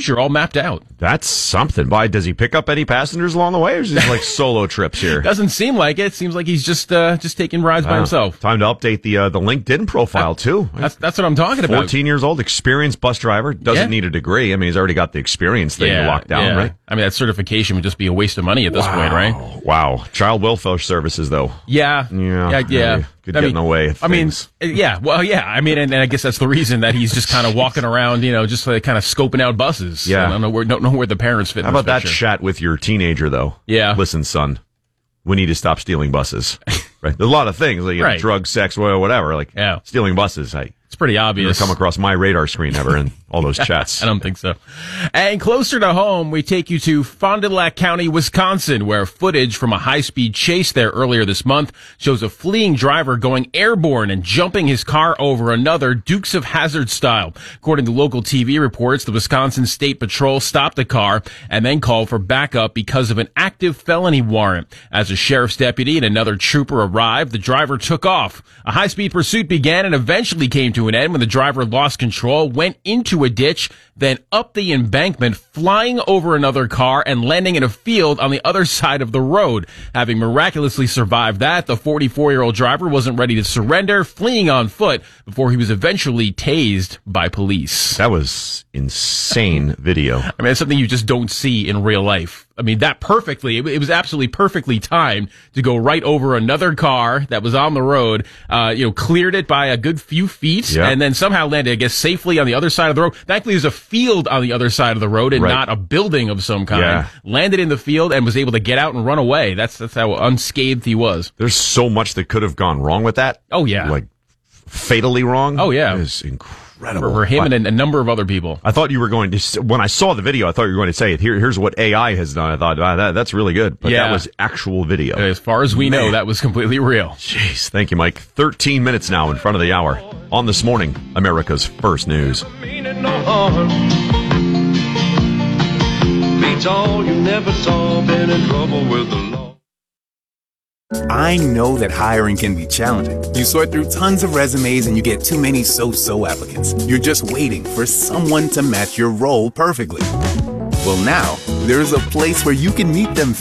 future all mapped out. That's something. Why, does he pick up any passengers along the way, or is it like solo trips here? Doesn't seem like it. Seems like he's just taking rides by himself. Time to update the LinkedIn profile, too. That's what I'm talking about. 14 years old, experienced bus driver, doesn't need a degree. I mean, he's already got the experience thing to lock down, right? I mean, that certification would just be a waste of money at this point, right? Wow. Child welfare services, though. Yeah. Could get in the way of things. I mean, and I guess that's the reason that he's just kind of walking around, just kind of scoping out buses. Yeah. I don't know where the parents fit. How about that chat with your teenager, though? Yeah. Listen, son, we need to stop stealing buses. Right. There's a lot of things, like drugs, sex, whatever. Like stealing buses. It's pretty obvious. Never come across my radar screen ever in all those chats. I don't think so. And closer to home, we take you to Fond du Lac County, Wisconsin, where footage from a high-speed chase there earlier this month shows a fleeing driver going airborne and jumping his car over another, Dukes of Hazzard style. According to local TV reports, the Wisconsin State Patrol stopped the car and then called for backup because of an active felony warrant. As a sheriff's deputy and another trooper arrived, the driver took off. A high-speed pursuit began and eventually came to an end when the driver lost control, went into a ditch, then up the embankment, flying over another car and landing in a field on the other side of the road. Having miraculously survived that, the 44-year-old driver wasn't ready to surrender, fleeing on foot before he was eventually tased by police. That was insane video. I mean, it's something you just don't see in real life. I mean, it was absolutely perfectly timed to go right over another car that was on the road, cleared it by a good few feet, and then somehow landed, I guess, safely on the other side of the road. Thankfully, there's a field on the other side of the road and not a building of some kind. Yeah. Landed in the field and was able to get out and run away. That's how unscathed he was. There's so much that could have gone wrong with that. Oh, yeah. Like, fatally wrong. Oh, yeah. It is incredible. For him and a number of other people. I thought you were going to, when I saw the video, I thought you were going to say, here's what AI has done. I thought, that's really good. But that was actual video. As far as we know, that was completely real. Jeez. Thank you, Mike. 13 minutes now in front of the hour. On This Morning, America's First News. Beats all you never saw, been in trouble with the law. I know that hiring can be challenging. You sort through tons of resumes and you get too many so-so applicants. You're just waiting for someone to match your role perfectly. Well, now, there's a place where you can meet them